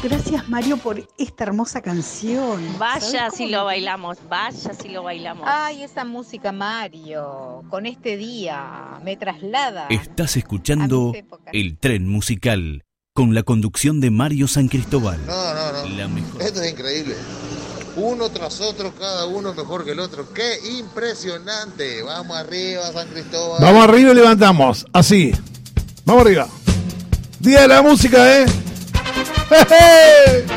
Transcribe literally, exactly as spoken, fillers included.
Gracias, Mario, por esta hermosa canción. Vaya si lo bailamos, vaya si lo bailamos. Ay, esa música, Mario, con este día me traslada. Estás escuchando El Tren Musical, con la conducción de Mario San Cristóbal. No, no, no. La mejor. Esto es increíble. Uno tras otro, cada uno mejor que el otro. ¡Qué impresionante! Vamos arriba, San Cristóbal. Vamos arriba y levantamos. Así. Vamos arriba. Día de la música, ¿eh? ¡Je, je!